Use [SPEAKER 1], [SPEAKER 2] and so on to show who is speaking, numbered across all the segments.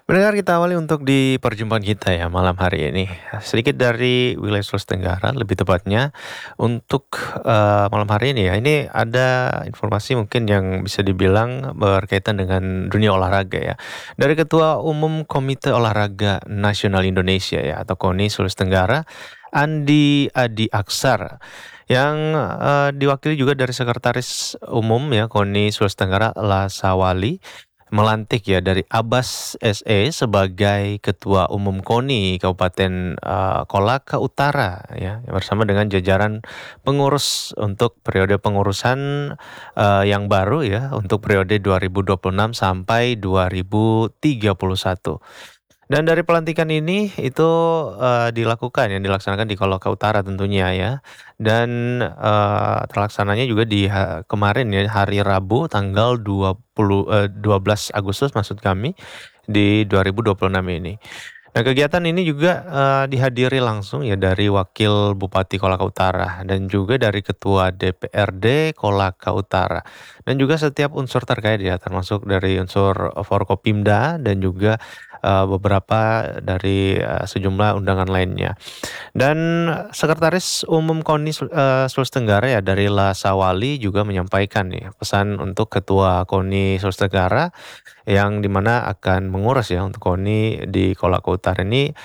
[SPEAKER 1] Pendengar, kita awali untuk di perjumpaan kita ya malam hari ini. Sedikit dari wilayah Sulawesi Tenggara, lebih tepatnya untuk malam hari ini ya. Ini ada informasi mungkin yang bisa dibilang berkaitan dengan dunia olahraga ya. Dari Ketua Umum Komite Olahraga Nasional Indonesia ya atau KONI Sulawesi Tenggara, Andi Adi Aksar yang diwakili juga dari Sekretaris Umum ya KONI Sulawesi Tenggara Lasawali melantik ya dari Abbas SE sebagai Ketua Umum KONI Kabupaten Kolaka Utara ya bersama dengan jajaran pengurus untuk periode pengurusan yang baru ya untuk periode 2026 sampai 2031. Dan dari pelantikan ini itu yang dilaksanakan di Kolaka Utara tentunya ya. Dan terlaksananya juga di kemarin ya hari Rabu tanggal 12 Agustus maksud kami di 2026 ini. Nah, kegiatan ini juga dihadiri langsung ya dari Wakil Bupati Kolaka Utara dan juga dari Ketua DPRD Kolaka Utara dan juga setiap unsur terkait ya termasuk dari unsur Forkopimda dan juga beberapa dari sejumlah undangan lainnya. Dan Sekretaris Umum KONI Sulawesi Tenggara ya dari Lasawali juga menyampaikan nih pesan untuk Ketua KONI Sulawesi Tenggara yang dimana akan mengurus ya untuk KONI di Kolaka Utara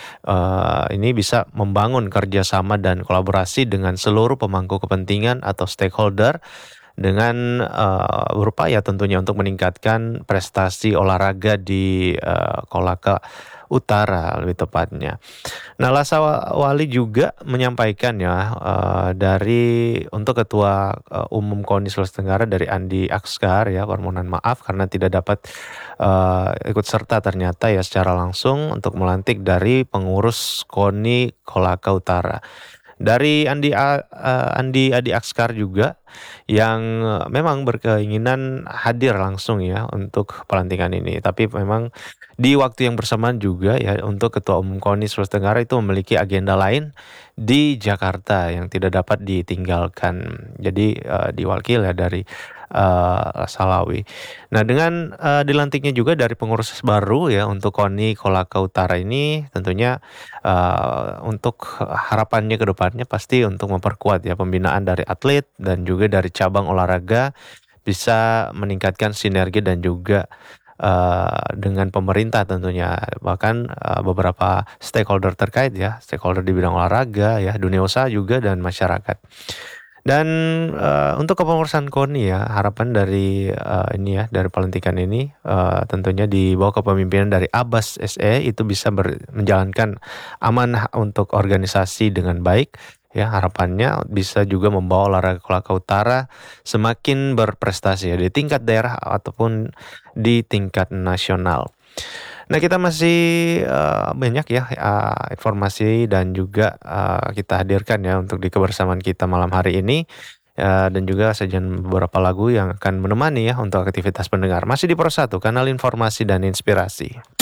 [SPEAKER 1] ini bisa membangun kerjasama dan kolaborasi dengan seluruh pemangku kepentingan atau stakeholder dengan berupaya tentunya untuk meningkatkan prestasi olahraga di Kolaka Utara lebih tepatnya. Nah, Lasawali juga menyampaikan ya dari untuk Ketua Umum KONI Sulawesi Tenggara dari Andi Akskar ya permohonan maaf karena tidak dapat ikut serta ternyata ya secara langsung untuk melantik dari pengurus KONI Kolaka Utara. Dari Andi Adi Akskar juga yang memang berkeinginan hadir langsung ya untuk pelantikan ini. Tapi memang di waktu yang bersamaan juga ya untuk Ketua Umum KONI Sulawesi Tenggara itu memiliki agenda lain di Jakarta yang tidak dapat ditinggalkan. Jadi diwakil ya dari Salawi. Nah, dengan dilantiknya juga dari pengurus baru ya untuk KONI Kolaka Utara ini tentunya untuk harapannya ke depannya pasti untuk memperkuat ya pembinaan dari atlet dan juga dari cabang olahraga bisa meningkatkan sinergi dan juga dengan pemerintah tentunya bahkan beberapa stakeholder terkait ya stakeholder di bidang olahraga ya dunia usaha juga dan masyarakat. Dan untuk kepengurusan KONI ya harapan dari ini ya dari pelantikan ini tentunya di bawah kepemimpinan dari Abbas SE itu bisa menjalankan amanah untuk organisasi dengan baik. Ya harapannya bisa juga membawa olahraga Kolaka Utara semakin berprestasi ya di tingkat daerah ataupun di tingkat nasional. Nah, kita masih banyak ya informasi dan juga kita hadirkan ya untuk di kebersamaan kita malam hari ini dan juga sajian beberapa lagu yang akan menemani ya untuk aktivitas pendengar. Masih di Pro 1, kanal informasi dan inspirasi.